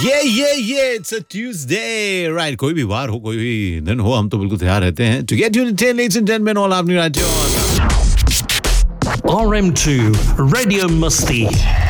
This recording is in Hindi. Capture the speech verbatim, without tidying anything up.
ये ये ये इट्स अ ट्यूसडे राइट कोई भी वार हो कोई भी दिन हो हम तो बिल्कुल तैयार रहते हैं to get you ten let's end gentleman all आपनी राज्य R M two Radio Musti